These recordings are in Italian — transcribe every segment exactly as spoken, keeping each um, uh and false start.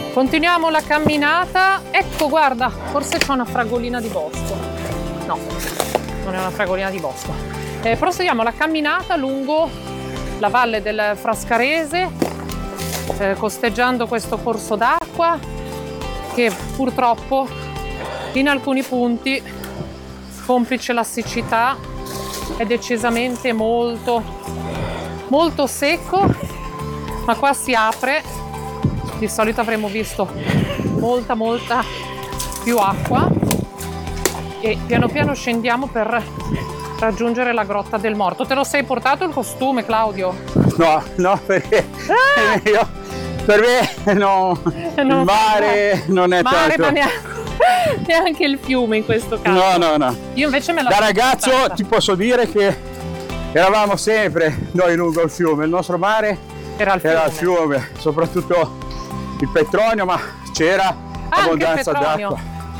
Continuiamo la camminata. Ecco, guarda, forse c'è una fragolina di bosco. No, non è una fragolina di bosco. Eh, proseguiamo la camminata lungo la valle del Frascarese, eh, costeggiando questo corso d'acqua che purtroppo in alcuni punti, complice la siccità, è decisamente molto, molto secco, ma qua si apre. Di solito avremmo visto molta molta più acqua e piano piano scendiamo per raggiungere la Grotta del Morto. Te lo sei portato il costume, Claudio? No, no, perché ah! io, per me no, non il mare non è mare, tanto. Ma neanche, neanche il fiume in questo caso. No, no, no. Io invece me la Da ragazzo portata. Ti posso dire che eravamo sempre noi lungo il fiume, il nostro mare era il fiume, era il fiume soprattutto il Petronio, ma c'era ah, abbondanza d'acqua.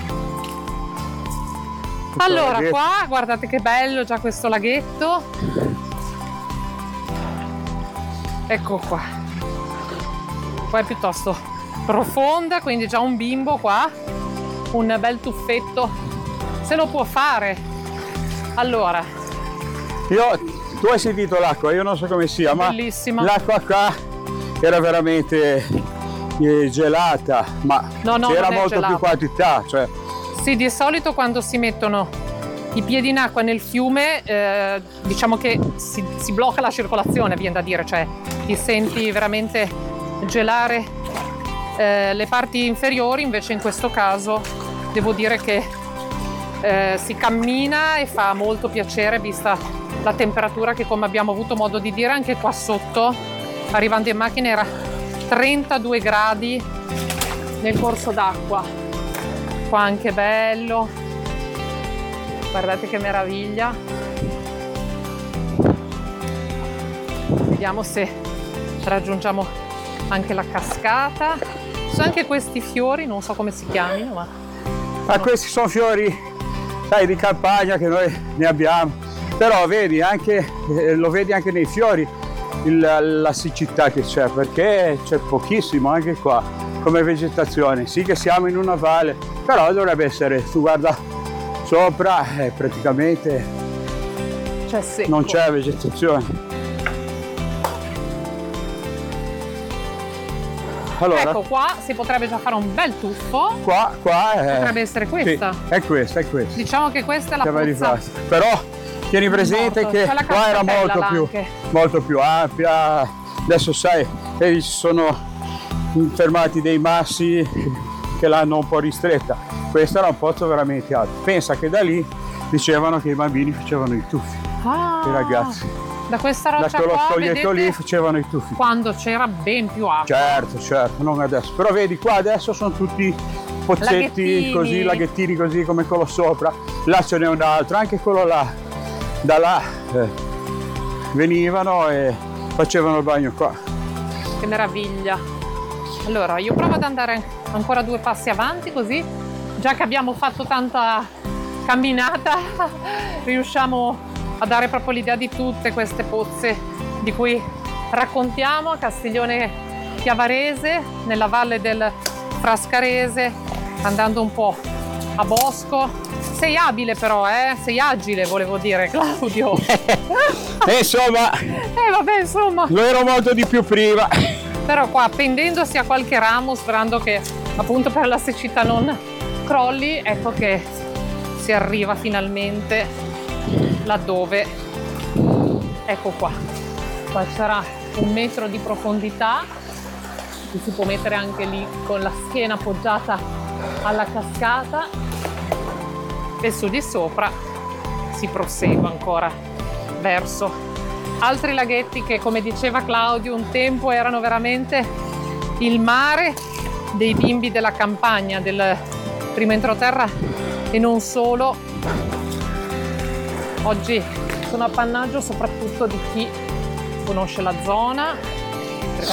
Allora, qua guardate che bello già questo laghetto. Ecco qua. Qua è piuttosto profonda, quindi già un bimbo qua, un bel tuffetto se lo può fare. Allora, io tu hai sentito l'acqua, io non so come sia, bellissima. Ma l'acqua qua era veramente gelata, ma no, no, c'era molto gelata. più quantità, cioè. Sì, di solito quando si mettono i piedi in acqua nel fiume, eh, diciamo che si, si blocca la circolazione, viene da dire, cioè ti senti veramente gelare eh, le parti inferiori. Invece in questo caso devo dire che eh, si cammina e fa molto piacere, vista la temperatura che, come abbiamo avuto modo di dire, anche qua sotto, arrivando in macchina, era trentadue gradi nel corso d'acqua. Qua anche bello, guardate che meraviglia. Vediamo se raggiungiamo anche la cascata. Ci sono anche questi fiori, non so come si chiamino, ma ah, no. Questi sono fiori, sai, di campagna che noi ne abbiamo, però vedi anche, eh, lo vedi anche nei fiori il, la siccità che c'è, perché c'è pochissimo anche qua come vegetazione. Sì che siamo in una valle, però dovrebbe essere, tu guarda sopra, eh, praticamente c'è secco. Non c'è vegetazione. Allora, ecco qua si potrebbe già fare un bel tuffo. Qua, qua è, potrebbe essere questa. Sì, è questa, è questa. Diciamo che questa è la pozza. Però tieni presente che qua era molto più, molto più ampia. Adesso sai, vedi, ci sono fermati dei massi che l'hanno un po' ristretta. Questo era un pozzo veramente alto. Pensa che da lì dicevano che i bambini facevano i tuffi, ah, i ragazzi. Da questa roccia da qua, vedete, lì facevano i tuffi. Quando c'era ben più acqua. Certo, certo, non adesso. Però vedi qua adesso sono tutti pozzetti laghettini. Così, laghettini così come quello sopra. Là ce n'è un altro, anche quello là. Da là eh, venivano e facevano il bagno qua. Che meraviglia. Allora io provo ad andare ancora due passi avanti, così già che abbiamo fatto tanta camminata riusciamo a dare proprio l'idea di tutte queste pozze di cui raccontiamo a Castiglione Chiavarese, nella valle del Frascarese, andando un po' a bosco. Sei abile però, eh? Sei agile, volevo dire, Claudio. E insomma, eh vabbè, insomma, lo ero molto di più prima. Però qua, pendendosi a qualche ramo, sperando che appunto per la siccità non crolli, ecco che si arriva finalmente laddove, ecco qua. Qua sarà un metro di profondità, ci si può mettere anche lì con la schiena appoggiata alla cascata. E su di sopra si prosegue ancora verso altri laghetti che, come diceva Claudio, un tempo erano veramente il mare dei bimbi della campagna, del primo entroterra e non solo. Oggi sono appannaggio soprattutto di chi conosce la zona